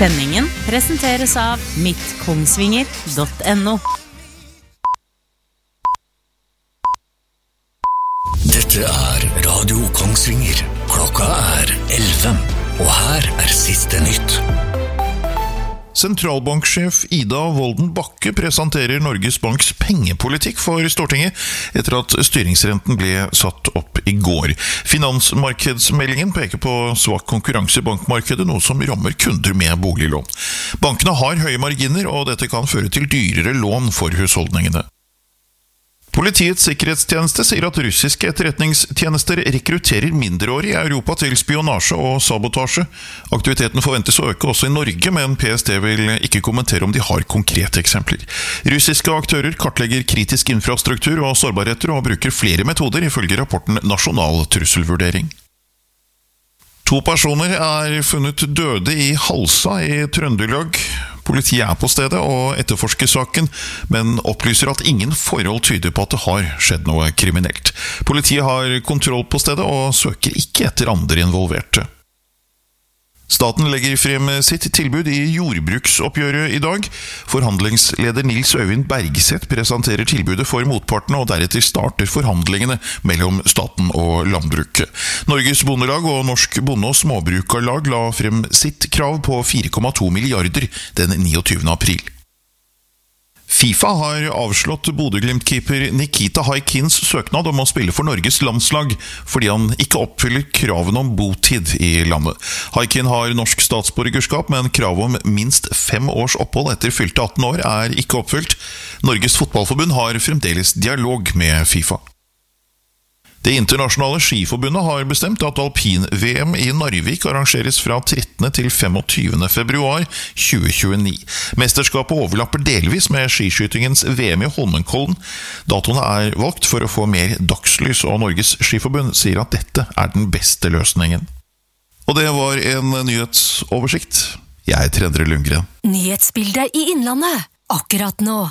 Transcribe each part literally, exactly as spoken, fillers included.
Sendingen presenteres av mitt kongsvinger punktum no. Dette er Radio Kongsvinger. Klokka er elleve, og her er siste nytt. Sentralbanksjef Ida Wolden Bakke presenterer Norges Banks pengepolitikk for Stortinget etter at styringsrenten ble satt opp i går. Finansmarkedsmeldingen peker på svak konkurranse i bankmarkedet, noe som rammer kunder med boliglån. Bankene har høye marginer, og dette kan føre til dyrere lån for husholdningene. Politiets sikkerhetstjeneste sier at russiske etterretningstjenester rekrutterer mindreårige i Europa til spionasje og sabotasje. Aktiviteten forventes å øke også i Norge, men P S T vil ikke kommentere om de har konkrete eksempler. Russiske aktører kartlegger kritisk infrastruktur og sårbarheter og bruker flere metoder ifølge rapporten Nasjonal trusselvurdering. To personer er funnet døde i Halsa i Trøndelag. Politiet er på stedet og etterforsker saken, men opplyser at ingen forhold tyder på at det har skjedd noe kriminelt. Politiet har kontroll på stedet og søker ikke etter andre involverte. Staten legger frem sitt tilbud i jordbruksoppgjøret i dag. Forhandlingsleder Nils Øyvind Bergseth presenterer tilbudet for motpartene, og deretter starter forhandlingene mellom staten og landbruket. Norges Bondelag og Norsk Bonde- og Småbrukarlag la frem sitt krav på fire komma to milliarder den niogtyvende april. FIFA har avslått Bodø-Glimt-keeper Nikita Haikins søknad om å spille for Norges landslag, fordi han ikke oppfyller kravene om botid i landet. Haikin har norsk statsborgerskap, men krav om minst fem års opphold etter fylte atten år er ikke oppfylt. Norges fotballforbund har fremdeles dialog med FIFA. Det internasjonale skiforbundet har bestemt at alpin-V M i Narvik arrangeres fra trettende til femogtyvende februar tjue tjueni. Mesterskapet overlapper delvis med skiskytingens V M i Holmenkollen. Datoene er valgt for å få mer dagslys, og Norges skiforbund sier at dette er den beste løsningen. Og det var en nyhetsoversikt. Jeg heter Endre Lundgren. Nyhetsbildet i Innlandet, akkurat nå.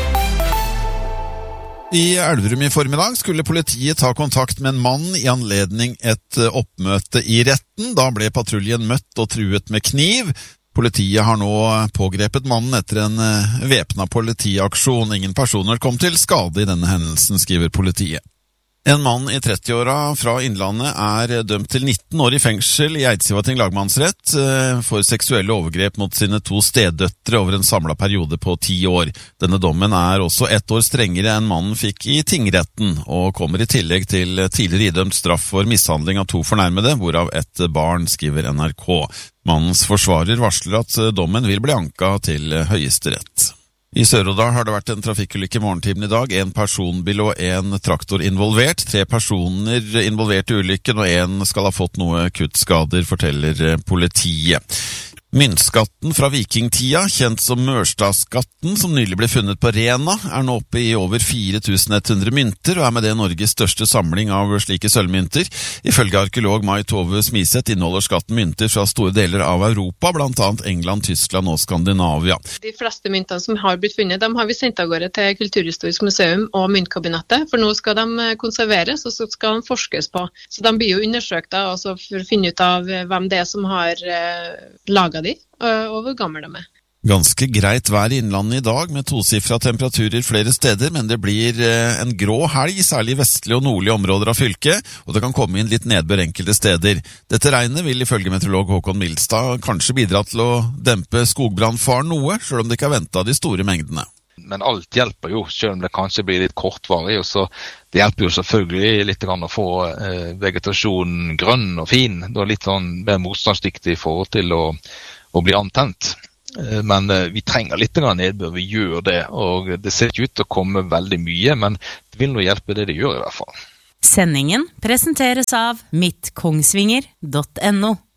I Elverum i formiddag skulle politiet ta kontakt med en mann i anledning et oppmøte i retten. Da ble patruljen møtt og truet med kniv. Politiet har nå pågrepet mannen etter en væpnet politiaksjon. Ingen personer kom til skade i denne hendelsen, skriver politiet. En mann i trettiåra fra Innlandet er dømt til nitten år i fengsel i Eidsivating lagmannsrett for seksuelle overgrep mot sine to steddøtre over en samlet periode på ti år. Denne dommen er også ett år strengere enn mannen fikk i tingretten, og kommer i tillegg til tidligere idømt straff for mishandling av to fornærmede, hvorav ett barn, skriver N R K. Mannens forsvarer varsler at dommen vil bli anka til Høyesterett. I Sør-Odal har det vært en trafikkulykke i morgentimen i dag. En personbil og en traktor involvert. Tre personer involvert i ulykken, og en skal ha fått noe kuttskader, forteller politiet. Myntskatten fra vikingtida, kjent som Mørstadskatten, som nylig ble funnet på Rena, er nå oppe i over fire tusen ett hundre mynter, og er med det Norges største samling av slike sølvmynter. Ifølge arkeolog Mai Tove Smiseth inneholder skatten mynter fra store deler av Europa, blant annet England, Tyskland og Skandinavia. De fleste myntene som har blitt funnet, de har vi sendt av gårde til Kulturhistorisk museum og myntkabinettet, for nå skal de konserveres, og så skal de forskes på. Så de blir jo undersøkt da, altså for å finne ut av hvem det er som har eh, laget de, og hvor gamle de er. Ganske greit vær i Innlandet i dag, med tosifra temperaturer flere steder, men det blir en grå helg, særlig i vestlige og nordlige områder av fylket, og det kan komme inn litt nedbør enkelte steder. Dette regnet vil ifølge meteorolog Håkon Milstad kanskje bidra til å dempe skogbrannfaren noe, selv om det ikke er ventet de store mengdene. Men alt hjelper jo, selv om det kanskje blir litt kortvarig, og så det hjelper jo selvfølgelig litt grann å få eh, vegetasjonen grønn og fin, da litt sånn mer motstandsdyktig i forhold til å, å bli antent. Eh, men eh, vi trenger litt grann nedbør, vi gjør det, og det ser ikke ut til å komme veldig mye, men det vil nå hjelpe det det gjør i hvert fall. Sendingen presenteres av mitt kongsvinger punktum no.